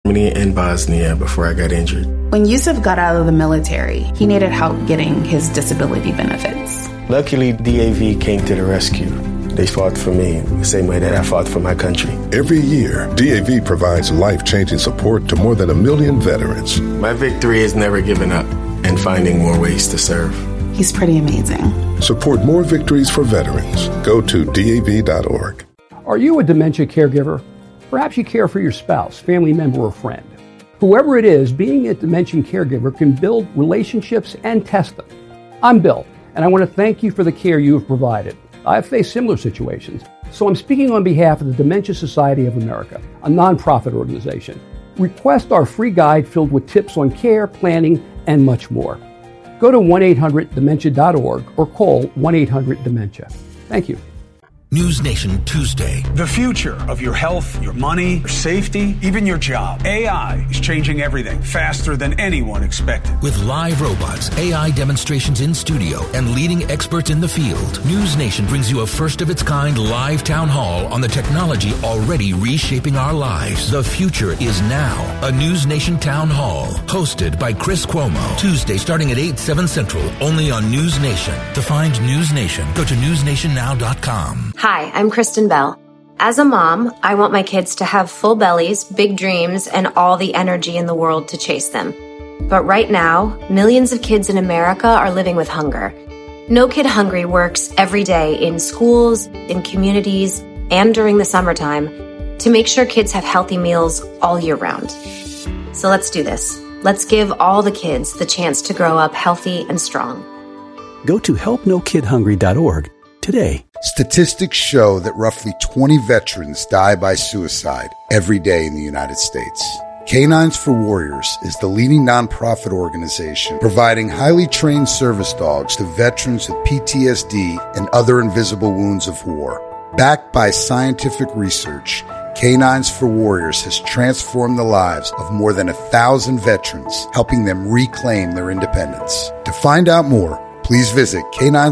Germany and Bosnia before I got injured. When Yusuf got out of the military, he needed help getting his disability benefits. Luckily, DAV came to the rescue. They fought for me the same way that I fought for my country. Every year, DAV provides life-changing support to more than 1 million veterans. My victory is never giving up and finding more ways to serve. He's pretty amazing. Support more victories for veterans. Go to DAV.org. Are you a dementia caregiver? Perhaps you care for your spouse, family member, or friend. Whoever it is, being a dementia caregiver can build relationships and test them. I'm Bill, and I want to thank you for the care you have provided. I've faced similar situations, so I'm speaking on behalf of the Dementia Society of America, a nonprofit organization. Request our free guide filled with tips on care, planning, and much more. Go to 1-800-DEMENTIA.org or call 1-800-DEMENTIA. Thank you. News Nation Tuesday. The future of your health, your money, your safety, even your job. AI is changing everything faster than anyone expected. With live robots, AI demonstrations in studio, and leading experts in the field, News Nation brings you a first-of-its-kind live town hall on the technology already reshaping our lives. The future is now. A News Nation town hall, hosted by Chris Cuomo. Tuesday starting at 8/7 Central, only on News Nation. To find News Nation, go to newsnationnow.com. Hi, I'm Kristen Bell. As a mom, I want my kids to have full bellies, big dreams, and all the energy in the world to chase them. But right now, millions of kids in America are living with hunger. No Kid Hungry works every day in schools, in communities, and during the summertime to make sure kids have healthy meals all year round. So let's do this. Let's give all the kids the chance to grow up healthy and strong. Go to helpnokidhungry.org today. Statistics show that roughly 20 veterans die by suicide every day in the United States. Canines for Warriors is the leading nonprofit organization providing highly trained service dogs to veterans with PTSD and other invisible wounds of war. Backed by scientific research, Canines for Warriors has transformed the lives of more than 1,000 veterans, helping them reclaim their independence. To find out more, please visit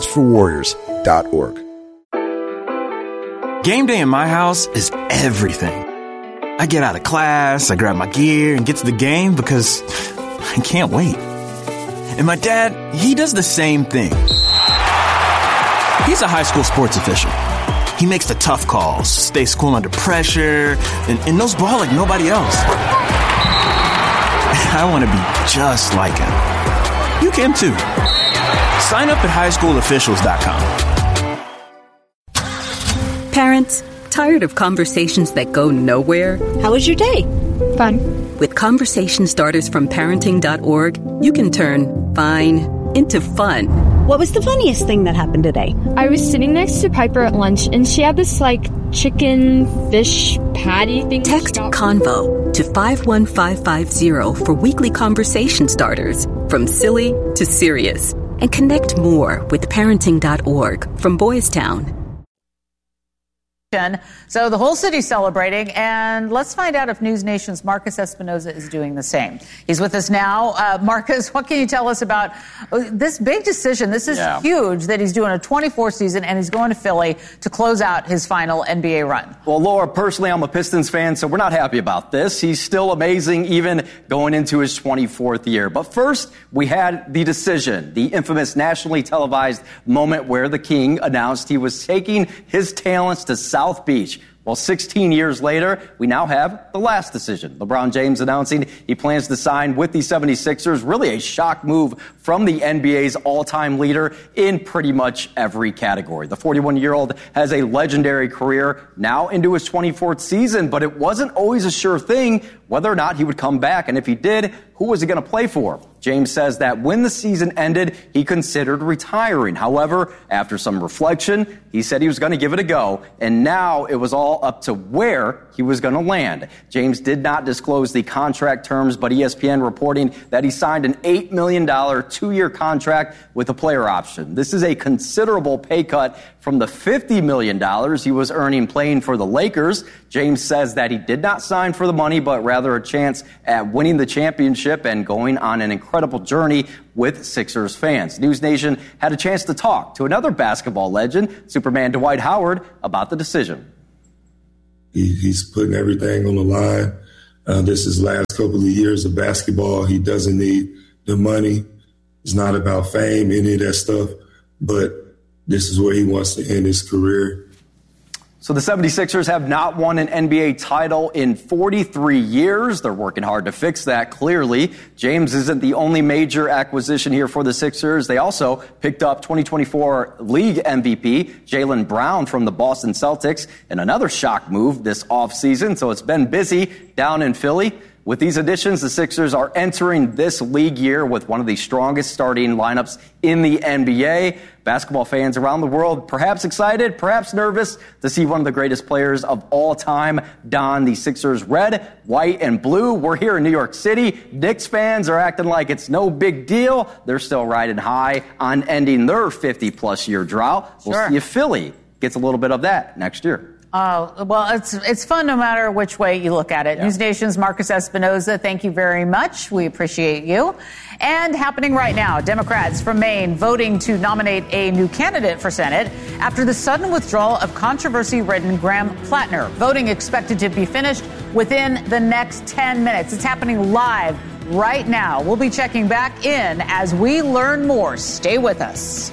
caninesforwarriors.org. Game day in my house is everything. I get out of class, I grab my gear, and get to the game because I can't wait. And my dad, he does the same thing. He's a high school sports official. He makes the tough calls, stays cool under pressure, and knows ball like nobody else. I want to be just like him. You can too. Sign up at highschoolofficials.com. Parents, tired of conversations that go nowhere? How was your day? Fun. With conversation starters from parenting.org, you can turn fine into fun. What was the funniest thing that happened today? I was sitting next to Piper at lunch, and she had this, chicken fish patty thing. Text CONVO to 51550 for weekly conversation starters, from silly to serious. And connect more with parenting.org from Boys Town. So the whole city's celebrating, and let's find out if News Nation's Marcus Espinoza is doing the same. He's with us now. Marcus, what can you tell us about this big decision? This is huge that he's doing a 24 season, and he's going to Philly to close out his final NBA run. Well, Laura, personally, I'm a Pistons fan, so we're not happy about this. He's still amazing, even going into his 24th year. But first, we had the decision, the infamous nationally televised moment where the King announced he was taking his talents to South Beach. Well, 16 years later, we now have the last decision. LeBron James announcing he plans to sign with the 76ers. Really a shock move from the NBA's all-time leader in pretty much every category. The 41-year-old has a legendary career now into his 24th season, but it wasn't always a sure thing whether or not he would come back. And if he did, who was he going to play for? James says that when the season ended, he considered retiring. However, after some reflection, he said he was going to give it a go, and now it was all up to where he was going to land. James did not disclose the contract terms, but ESPN reporting that he signed an $8 million two-year contract with a player option. This is a considerable pay cut from the $50 million he was earning playing for the Lakers. James says that he did not sign for the money, but rather a chance at winning the championship and going on an incredible journey with Sixers fans. News Nation had a chance to talk to another basketball legend, Superman Dwight Howard, about the decision. He's putting everything on the line. This is his last couple of years of basketball. He doesn't need the money. It's not about fame, any of that stuff. But this is where he wants to end his career. So the 76ers have not won an NBA title in 43 years. They're working hard to fix that, clearly. James isn't the only major acquisition here for the Sixers. They also picked up 2024 league MVP Jaylen Brown from the Boston Celtics in another shock move this offseason. So it's been busy down in Philly. With these additions, the Sixers are entering this league year with one of the strongest starting lineups in the NBA. Basketball fans around the world perhaps excited, perhaps nervous to see one of the greatest players of all time don the Sixers red, white, and blue. We're here in New York City. Knicks fans are acting like it's no big deal. They're still riding high on ending their 50-plus year drought. We'll see if Philly gets a little bit of that next year. Oh, well, it's fun no matter which way you look at it. Yeah. News Nation's Marcus Espinoza, thank you very much. We appreciate you. And happening right now, Democrats from Maine voting to nominate a new candidate for Senate after the sudden withdrawal of controversy-ridden Graham Plattner. Voting expected to be finished within the next 10 minutes. It's happening live right now. We'll be checking back in as we learn more. Stay with us.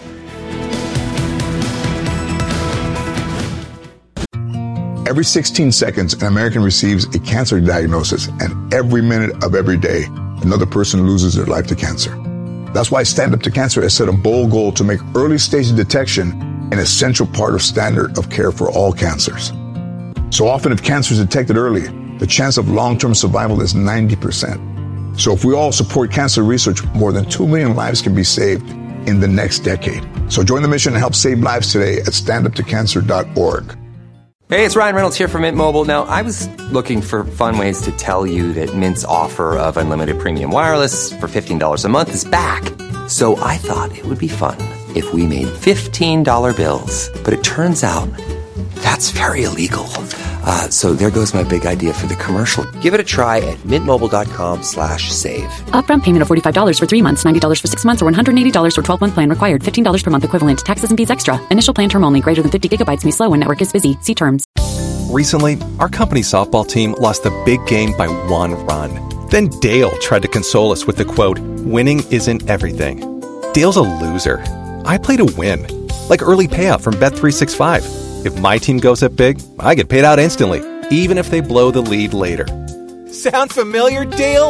Every 16 seconds, an American receives a cancer diagnosis, and every minute of every day, another person loses their life to cancer. That's why Stand Up to Cancer has set a bold goal to make early stage detection an essential part of standard of care for all cancers. So often, if cancer is detected early, the chance of long-term survival is 90%. So if we all support cancer research, more than 2 million lives can be saved in the next decade. So join the mission and help save lives today at standuptocancer.org. Hey, it's Ryan Reynolds here from Mint Mobile. Now, I was looking for fun ways to tell you that Mint's offer of unlimited premium wireless for $15 a month is back. So I thought it would be fun if we made $15 bills. But it turns out that's very illegal. So there goes my big idea for the commercial. Give it a try at mintmobile.com/save. Upfront payment of $45 for 3 months, $90 for 6 months, or $180 for 12-month plan required. $15 per month equivalent. Taxes and fees extra. Initial plan term only. Greater than 50 gigabytes may slow when network is busy. See terms. Recently, our company's softball team lost the big game by 1 run. Then Dale tried to console us with the quote, "Winning isn't everything." Dale's a loser. I play to win. Like early payout from Bet365. If my team goes up big, I get paid out instantly, even if they blow the lead later. Sound familiar, Dale?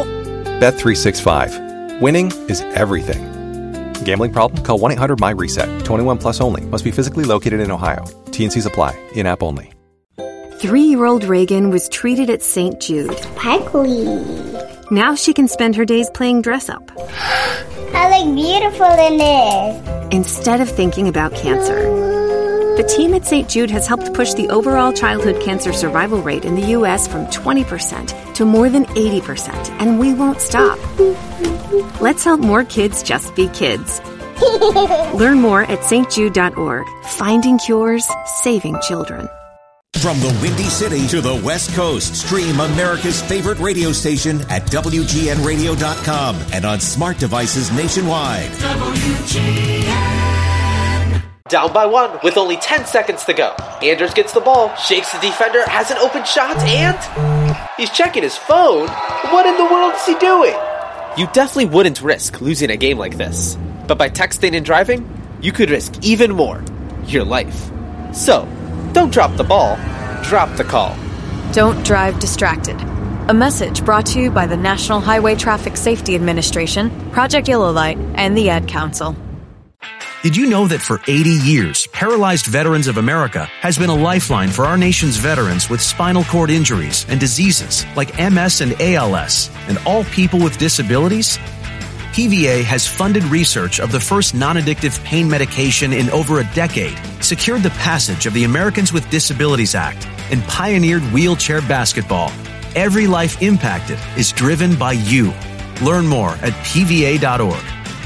Bet365. Winning is everything. Gambling problem? Call 1-800-MY-RESET. 21 plus only. Must be physically located in Ohio. T&Cs apply. In-app only. 3-year-old Reagan was treated at St. Jude. Sparkly. Now she can spend her days playing dress-up. I look beautiful in this. Instead of thinking about cancer. The team at St. Jude has helped push the overall childhood cancer survival rate in the U.S. from 20% to more than 80%, and we won't stop. Let's help more kids just be kids. Learn more at stjude.org. Finding cures, saving children. From the Windy City to the West Coast, stream America's favorite radio station at WGNradio.com and on smart devices nationwide. WGN. Down by 1 with only 10 seconds to go. Anders gets the ball, shakes the defender, has an open shot, and he's checking his phone. What in the world is he doing? You definitely wouldn't risk losing a game like this. But by texting and driving, you could risk even more, your life. So, don't drop the ball, drop the call. Don't drive distracted. A message brought to you by the National Highway Traffic Safety Administration, Project Yellow Light, and the Ad Council. Did you know that for 80 years, Paralyzed Veterans of America has been a lifeline for our nation's veterans with spinal cord injuries and diseases like MS and ALS, and all people with disabilities? PVA has funded research of the first non-addictive pain medication in over a decade, secured the passage of the Americans with Disabilities Act, and pioneered wheelchair basketball. Every life impacted is driven by you. Learn more at pva.org.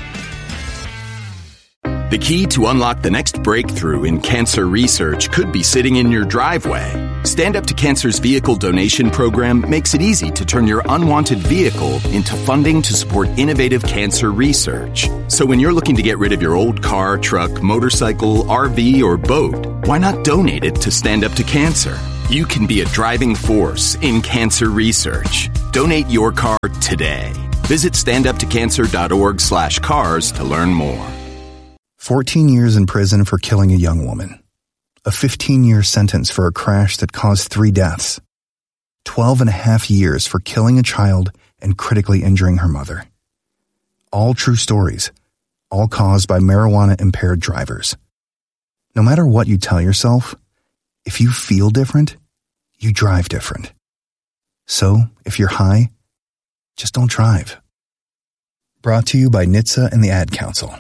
The key to unlock the next breakthrough in cancer research could be sitting in your driveway. Stand Up to Cancer's vehicle donation program makes it easy to turn your unwanted vehicle into funding to support innovative cancer research. So when you're looking to get rid of your old car, truck, motorcycle, RV, or boat, why not donate it to Stand Up to Cancer? You can be a driving force in cancer research. Donate your car today. Visit standuptocancer.org/cars to learn more. 14 years in prison for killing a young woman. A 15-year sentence for a crash that caused 3 deaths. 12 and a half years for killing a child and critically injuring her mother. All true stories, all caused by marijuana-impaired drivers. No matter what you tell yourself, if you feel different, you drive different. So, if you're high, just don't drive. Brought to you by NHTSA and the Ad Council.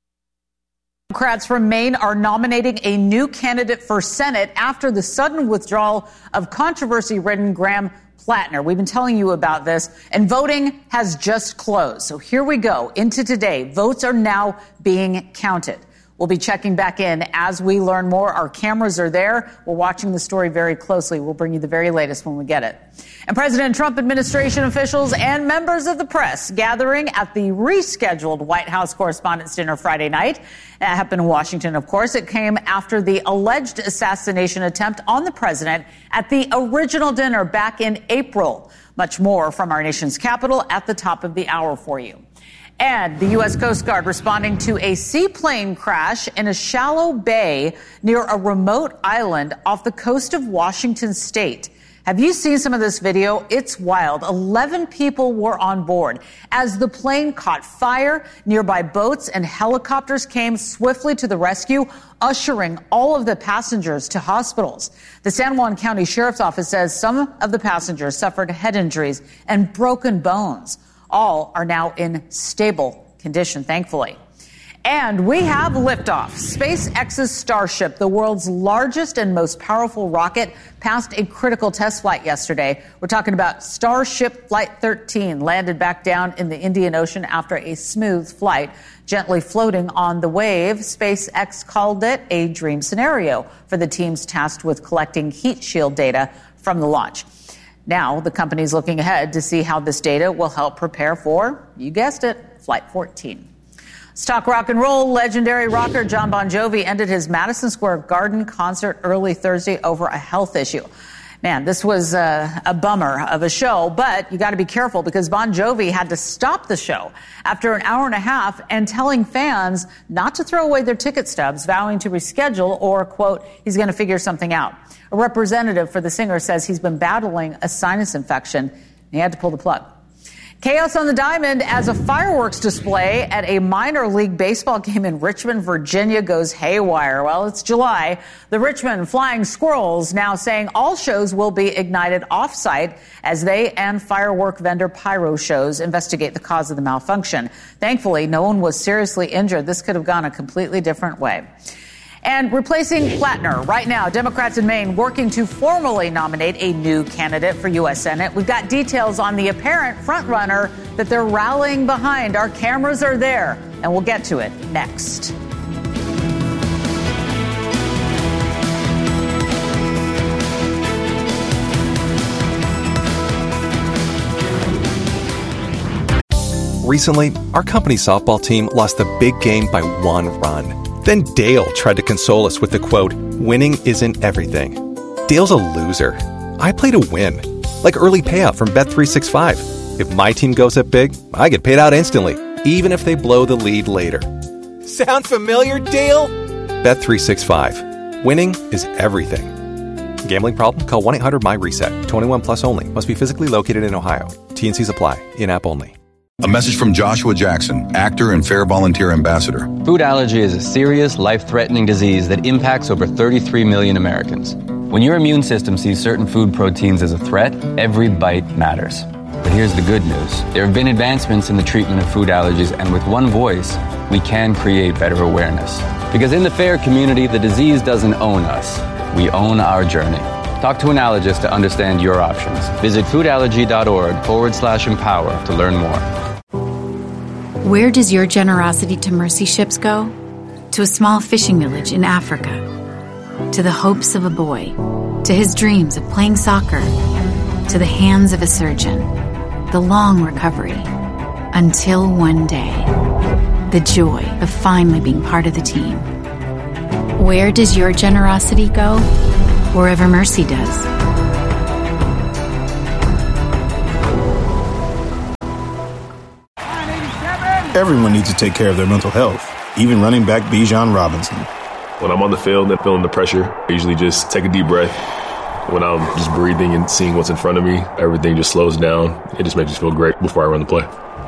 Democrats from Maine are nominating a new candidate for Senate after the sudden withdrawal of controversy-ridden Graham Plattner. We've been telling you about this, and voting has just closed. So here we go into today. Votes are now being counted. We'll be checking back in as we learn more. Our cameras are there. We're watching the story very closely. We'll bring you the very latest when we get it. And President Trump administration officials and members of the press gathering at the rescheduled White House Correspondents' Dinner Friday night. That happened in Washington, of course. It came after the alleged assassination attempt on the president at the original dinner back in April. Much more from our nation's capital at the top of the hour for you. And the U.S. Coast Guard responding to a seaplane crash in a shallow bay near a remote island off the coast of Washington state. Have you seen some of this video? It's wild. 11 people were on board. As the plane caught fire, nearby boats and helicopters came swiftly to the rescue, ushering all of the passengers to hospitals. The San Juan County Sheriff's Office says some of the passengers suffered head injuries and broken bones. All are now in stable condition, thankfully. And we have liftoff. SpaceX's Starship, the world's largest and most powerful rocket, passed a critical test flight yesterday. We're talking about Starship Flight 13, landed back down in the Indian Ocean after a smooth flight, gently floating on the wave. SpaceX called it a dream scenario for the teams tasked with collecting heat shield data from the launch. Now, the company's looking ahead to see how this data will help prepare for, you guessed it, Flight 14. Let's talk rock and roll. Legendary rocker Jon Bon Jovi ended his Madison Square Garden concert early Thursday over a health issue. Man, this was a bummer of a show, but you got to be careful because Bon Jovi had to stop the show after an hour and a half and telling fans not to throw away their ticket stubs, vowing to reschedule or, quote, he's going to figure something out. A representative for the singer says he's been battling a sinus infection and he had to pull the plug. Chaos on the diamond as a fireworks display at a minor league baseball game in Richmond, Virginia goes haywire. Well, it's July. The Richmond Flying Squirrels now saying all shows will be ignited off-site as they and firework vendor Pyro Shows investigate the cause of the malfunction. Thankfully, no one was seriously injured. This could have gone a completely different way. And replacing Plattner. Right now, Democrats in Maine working to formally nominate a new candidate for U.S. Senate. We've got details on the apparent frontrunner that they're rallying behind. Our cameras are there, and we'll get to it next. Recently, our company softball team lost the big game by 1 run. Then Dale tried to console us with the quote, winning isn't everything. Dale's a loser. I play to win. Like early payout from Bet365. If my team goes up big, I get paid out instantly, even if they blow the lead later. Sound familiar, Dale? Bet365. Winning is everything. Gambling problem? Call 1-800-MY-RESET. 21 plus only. Must be physically located in Ohio. T&Cs apply. In-app only. A message from Joshua Jackson, actor and Fair Volunteer Ambassador. Food allergy is a serious, life-threatening disease that impacts over 33 million Americans. When your immune system sees certain food proteins as a threat, every bite matters. But here's the good news. There have been advancements in the treatment of food allergies, and with one voice, we can create better awareness. Because in the FAIR community, the disease doesn't own us. We own our journey. Talk to an allergist to understand your options. Visit foodallergy.org/empower to learn more. Where does your generosity to Mercy Ships go? To a small fishing village in Africa. To the hopes of a boy. To his dreams of playing soccer. To the hands of a surgeon. The long recovery. Until one day. The joy of finally being part of the team. Where does your generosity go? Wherever Mercy does. Everyone needs to take care of their mental health, even running back Bijan Robinson. When I'm on the field and feeling the pressure, I usually just take a deep breath. When I'm just breathing and seeing what's in front of me, everything just slows down. It just makes me feel great before I run the play.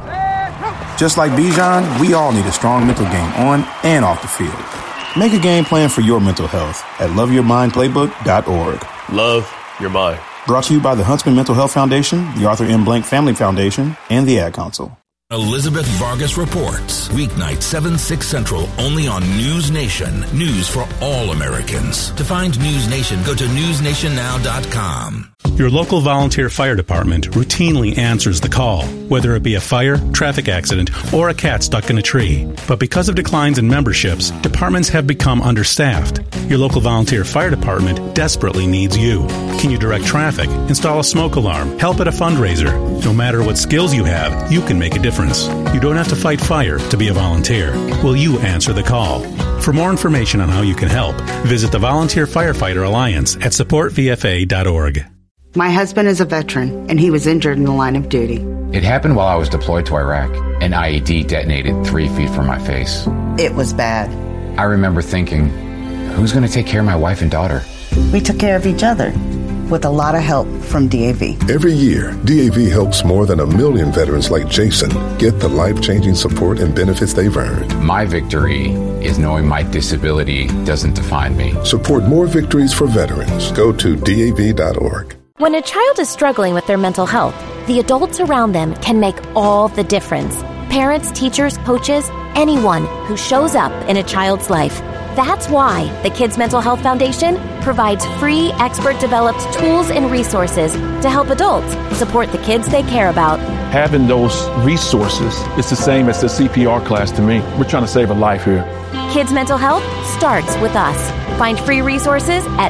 Just like Bijan, we all need a strong mental game on and off the field. Make a game plan for your mental health at loveyourmindplaybook.org. Love your mind. Brought to you by the Huntsman Mental Health Foundation, the Arthur M. Blank Family Foundation, and the Ad Council. Elizabeth Vargas reports. Weeknight 7-6 Central, only on News Nation. News for all Americans. To find News Nation, go to newsnationnow.com. Your local volunteer fire department routinely answers the call, whether it be a fire, traffic accident, or a cat stuck in a tree. But because of declines in memberships, departments have become understaffed. Your local volunteer fire department desperately needs you. Can you direct traffic, install a smoke alarm, help at a fundraiser? No matter what skills you have, you can make a difference. You don't have to fight fire to be a volunteer. Will you answer the call? For more information on how you can help, visit the Volunteer Firefighter Alliance at supportvfa.org. My husband is a veteran, and he was injured in the line of duty. It happened while I was deployed to Iraq. An IED detonated 3 feet from my face. It was bad. I remember thinking, who's going to take care of my wife and daughter? We took care of each other, with a lot of help from DAV. Every year, DAV helps more than 1 million veterans like Jason get the life-changing support and benefits they've earned. My victory is knowing my disability doesn't define me. Support more victories for veterans. Go to DAV.org. When a child is struggling with their mental health, the adults around them can make all the difference. Parents, teachers, coaches, anyone who shows up in a child's life. That's why the Kids Mental Health Foundation provides free, expert-developed tools and resources to help adults support the kids they care about. Having those resources is the same as the CPR class to me. We're trying to save a life here. Kids Mental Health starts with us. Find free resources at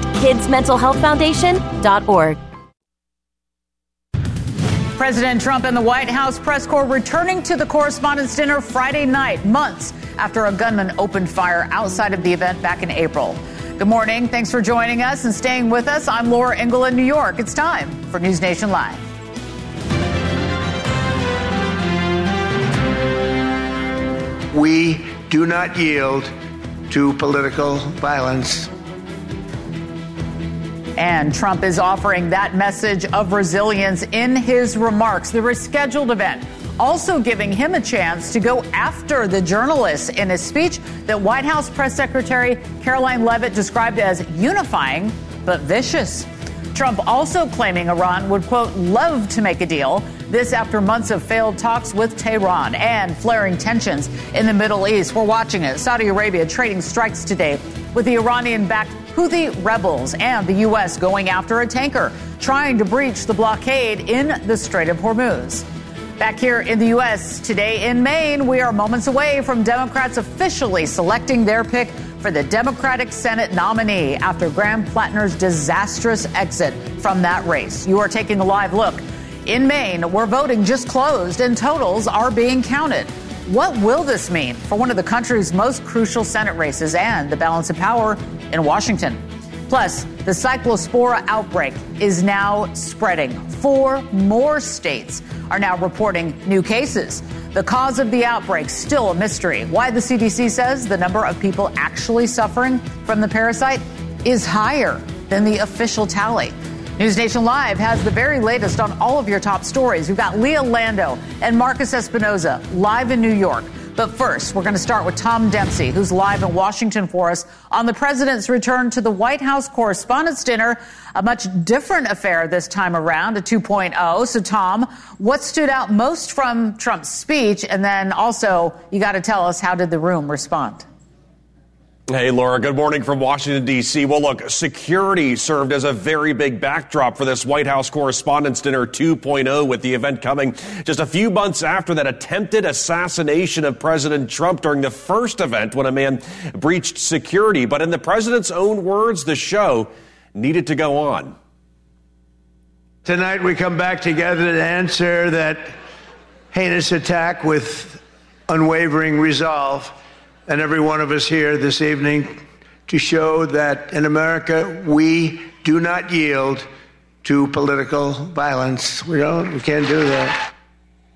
kidsmentalhealthfoundation.org. President Trump and the White House press corps returning to the Correspondents' Dinner Friday night, months after a gunman opened fire outside of the event back in April. Good morning. Thanks for joining us and staying with us. I'm Laura Ingle in New York. It's time for News Nation Live. We do not yield to political violence. And Trump is offering that message of resilience in his remarks. The rescheduled event also giving him a chance to go after the journalists in a speech that White House Press Secretary Caroline Leavitt described as unifying but vicious. Trump also claiming Iran would, quote, love to make a deal. This after months of failed talks with Tehran and flaring tensions in the Middle East. We're watching it. Saudi Arabia trading strikes today with the Iranian-backed Houthi rebels and the U.S. going after a tanker trying to breach the blockade in the Strait of Hormuz. Back here in the U.S. today in Maine, we are moments away from Democrats officially selecting their pick for the Democratic Senate nominee after Graham Plattner's disastrous exit from that race. You are taking a live look. In Maine, where voting just closed and totals are being counted. What will this mean for one of the country's most crucial Senate races and the balance of power in Washington? Plus, the cyclospora outbreak is now spreading. 4 more states are now reporting new cases. The cause of the outbreak still a mystery. Why the CDC says the number of people actually suffering from the parasite is higher than the official tally. News Nation Live has the very latest on all of your top stories. We've got Leah Lando and Marcus Espinoza live in New York. But first, we're going to start with Tom Dempsey, who's live in Washington for us on the president's return to the White House Correspondents' Dinner, a much different affair this time around, a 2.0. So, Tom, what stood out most from Trump's speech? And then also, you got to tell us, how did the room respond? Hey, Laura, good morning from Washington, D.C. Well, look, security served as a very big backdrop for this White House Correspondents' Dinner 2.0, with the event coming just a few months after that attempted assassination of President Trump during the first event when a man breached security. But in the president's own words, the show needed to go on. Tonight we come back together to answer that heinous attack with unwavering resolve. And every one of us here this evening to show that in America, we do not yield to political violence. We can't do that.